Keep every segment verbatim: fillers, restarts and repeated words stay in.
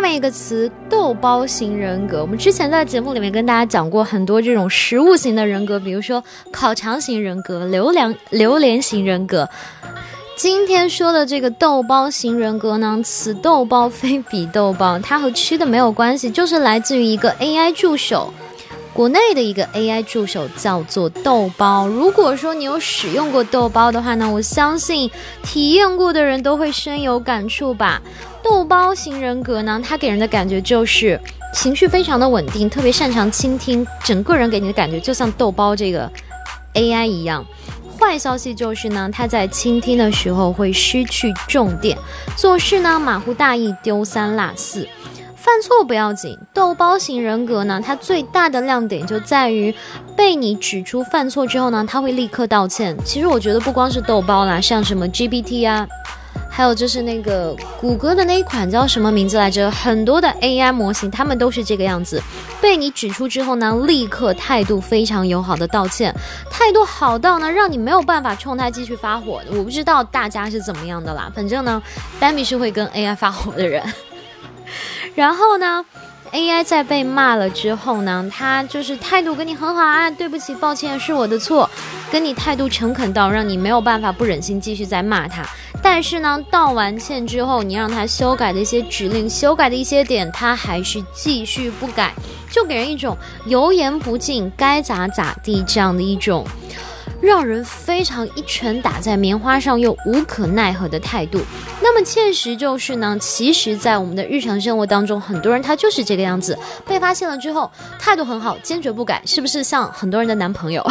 面一个词豆包型人格，我们之前在节目里面跟大家讲过很多这种食物型的人格，比如说烤肠型人格、榴莲榴莲型人格。今天说的这个豆包型人格呢，此豆包非彼豆包，它和吃的没有关系，就是来自于一个 A I 助手，国内的一个 A I 助手叫做豆包。如果说你有使用过豆包的话呢，我相信体验过的人都会深有感触吧。豆包型人格呢，它给人的感觉就是情绪非常的稳定，特别擅长倾听，整个人给你的感觉就像豆包这个 A I 一样。坏消息就是呢，他在倾听的时候会失去重点，做事呢马虎大意，丢三落四。犯错不要紧，豆包型人格呢，它最大的亮点就在于被你指出犯错之后呢，他会立刻道歉。其实我觉得不光是豆包啦，像什么 G P T 啊，还有就是那个谷歌的那一款叫什么名字来着，很多的 A I 模型他们都是这个样子，被你指出之后呢，立刻态度非常友好的道歉，态度好到呢让你没有办法冲他继续发火。我不知道大家是怎么样的啦，反正呢丹比是会跟 A I 发火的人。然后呢 A I 在被骂了之后呢，他就是态度跟你很好啊，对不起抱歉是我的错，跟你态度诚恳到让你没有办法不忍心继续再骂他。但是呢道完歉之后，你让他修改的一些指令，修改的一些点，他还是继续不改，就给人一种油盐不进该咋咋地这样的一种让人非常一拳打在棉花上又无可奈何的态度。那么切实就是呢，其实在我们的日常生活当中，很多人他就是这个样子，被发现了之后态度很好，坚决不改，是不是像很多人的男朋友？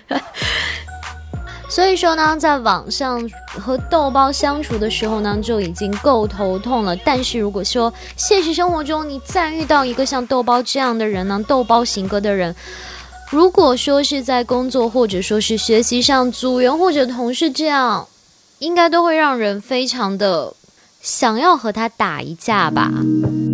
所以说呢，在网上和豆包相处的时候呢，就已经够头痛了。但是如果说现实生活中你再遇到一个像豆包这样的人呢，豆包型格的人，如果说是在工作或者说是学习上，组员或者同事这样，应该都会让人非常的想要和他打一架吧。